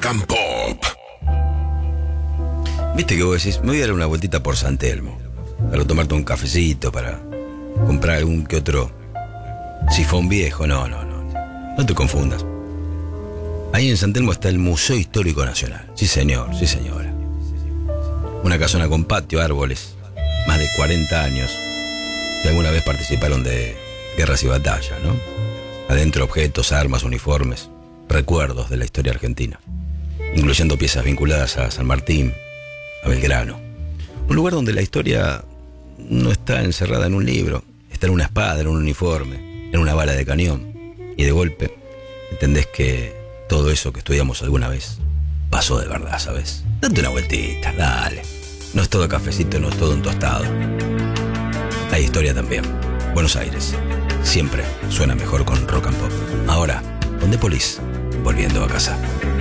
Rock and Pop. Viste que vos decís, me voy a dar una vueltita por San Telmo para tomarte un cafecito, para comprar algún que otro sifón viejo. No te confundas. Ahí en San Telmo está el Museo Histórico Nacional. Sí señor, sí señora. Una casona con patio, árboles, más de 40 años, que alguna vez participaron de guerras y batallas, ¿no? Adentro objetos, armas, uniformes, recuerdos de la historia argentina, incluyendo piezas vinculadas a San Martín, a Belgrano. Un lugar donde la historia no está encerrada en un libro, está en una espada, en un uniforme, en una bala de cañón. Y de golpe entendés que todo eso que estudiamos alguna vez pasó de verdad, ¿sabes? Date una vueltita, dale. No es todo cafecito, no es todo un tostado. Hay historia también. Buenos Aires siempre suena mejor con Rock and Pop. Ahora, con The Police, volviendo a casa.